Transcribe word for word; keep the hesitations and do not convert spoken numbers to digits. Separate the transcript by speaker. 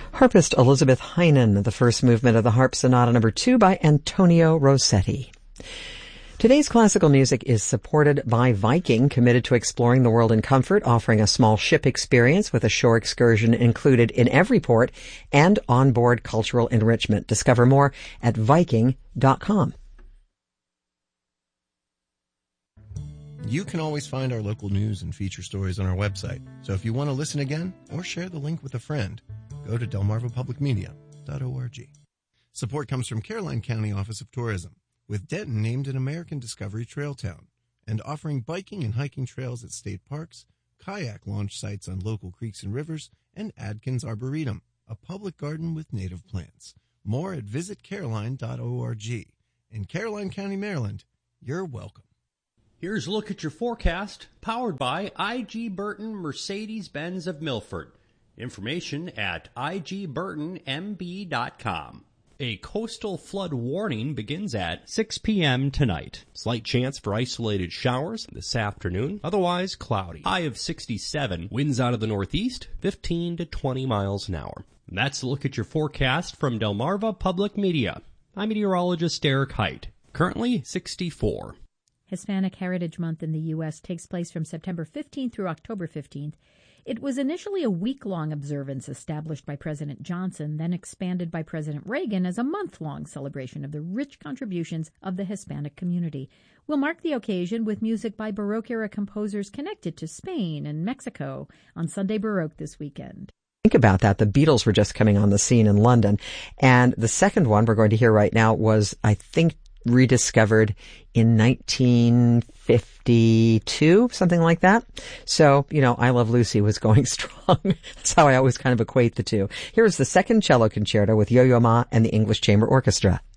Speaker 1: Harpist Elizabeth Heinen, the first movement of the Harp Sonata number two by Antonio Rossetti. Today's classical music is supported by Viking, committed to exploring the world in comfort, offering a small ship experience with a shore excursion included in every port and onboard cultural enrichment. Discover more at viking dot com.
Speaker 2: You can always find our local news and feature stories on our website. So if you want to listen again or share the link with a friend, go to delmarva public media dot org. Support comes from Caroline County Office of Tourism, with Denton named an American Discovery Trail Town, and offering biking and hiking trails at state parks, kayak launch sites on local creeks and rivers, and Adkins Arboretum, a public garden with native plants. More at visit caroline dot org. In Caroline County, Maryland, you're welcome.
Speaker 3: Here's a look at your forecast, powered by I G. Burton Mercedes-Benz of Milford. Information at I G burton M B dot com. A coastal flood warning begins at six p.m. tonight. Slight chance for isolated showers this afternoon, otherwise cloudy. High of sixty-seven, winds out of the northeast, fifteen to twenty miles an hour. And that's a look at your forecast from Delmarva Public Media. I'm meteorologist Derek Height. Currently sixty-four.
Speaker 4: Hispanic Heritage Month in the U S takes place from September fifteenth through October fifteenth. It was initially a week-long observance established by President Johnson, then expanded by President Reagan as a month-long celebration of the rich contributions of the Hispanic community. We'll mark the occasion with music by Baroque-era composers connected to Spain and Mexico on Sunday Baroque this weekend.
Speaker 1: Think about that. The Beatles were just coming on the scene in London. And the second one we're going to hear right now was, I think, rediscovered in nineteen fifty-two, something like that. So, you know, I Love Lucy was going strong. That's how I always kind of equate the two. Here's the second cello concerto with Yo-Yo Ma and the English Chamber Orchestra.